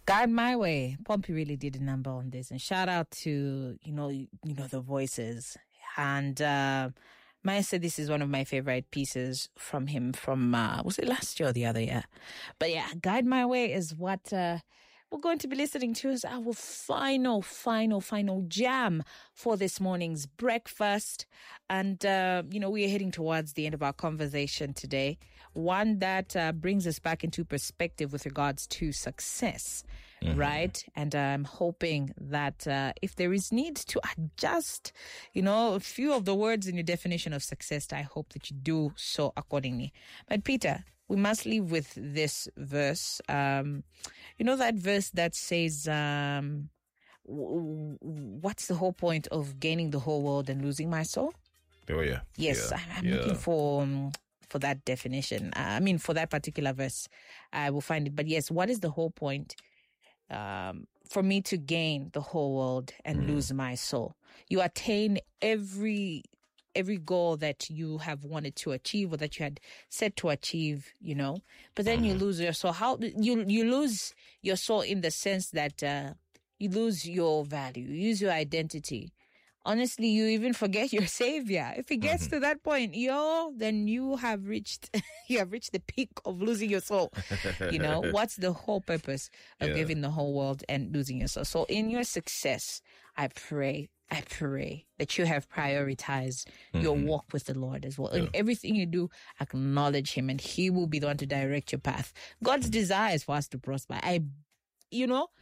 Guide My Way. Pompey really did a number on this, and shout out to the voices. And Maya said this is one of my favorite pieces from him from was it last year or the other year? But yeah, Guide My Way is what we're going to be listening to as our final jam for this morning's breakfast. And we are heading towards the end of our conversation today, one that brings us back into perspective with regards to success. Right. And I'm hoping that if there is need to adjust, a few of the words in your definition of success, I hope that you do so accordingly. But Peter, we must leave with this verse. That verse that says, what's the whole point of gaining the whole world and losing my soul? Oh, yeah. Yes, yeah. I'm looking for that definition. For that particular verse, I will find it. But yes, what is the whole point? For me to gain the whole world and lose my soul. You attain every goal that you have wanted to achieve or that you had set to achieve, but then you lose your soul. How you lose your soul in the sense that you lose your value, you lose your identity. Honestly, you even forget your savior. If it gets to that point, then you have reached the peak of losing your soul. What's the whole purpose of giving the whole world and losing your soul? So in your success, I pray that you have prioritized your walk with the Lord as well. In everything you do, acknowledge him and he will be the one to direct your path. God's desire is for us to prosper.